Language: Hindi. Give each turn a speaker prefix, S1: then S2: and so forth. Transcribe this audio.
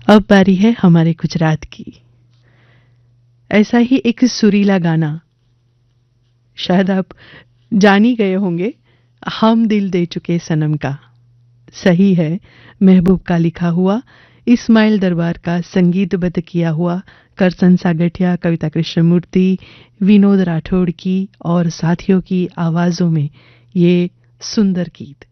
S1: अब बारी है हमारे गुजरात की। ऐसा ही एक सुरीला गाना शायद आप जान ही गए होंगे, हम दिल दे चुके सनम का। सही है, महबूब का लिखा हुआ, इस्माइल दरबार का संगीतबद्ध किया हुआ, करसन सागठिया, कविता कृष्णमूर्ति, विनोद राठौड़ की और साथियों की आवाज़ों में ये सुंदर गीत।